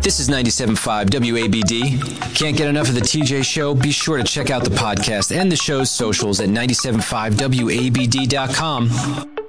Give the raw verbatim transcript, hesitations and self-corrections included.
This is ninety-seven point five W A B D. Can't get enough of the T J Show? Be sure to check out the podcast and the show's socials at ninety-seven point five W A B D dot com.